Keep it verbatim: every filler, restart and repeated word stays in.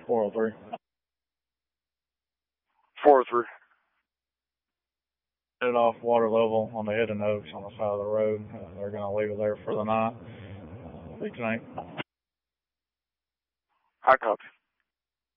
four oh three. four oh three. Headed off water level on the Hidden Oaks on the side of the road. Uh, they're going to leave it there for the night. Uh, Lead tonight. I copy.